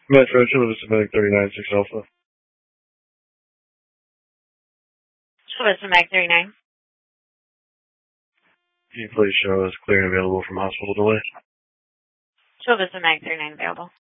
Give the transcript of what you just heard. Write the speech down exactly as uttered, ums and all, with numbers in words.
Metro, Chula Vista Medic thirty-nine, six Alpha. Chula Vista Medic thirty-nine. Can you please show us clear and available from hospital delay? Chula Vista Medic thirty-nine available.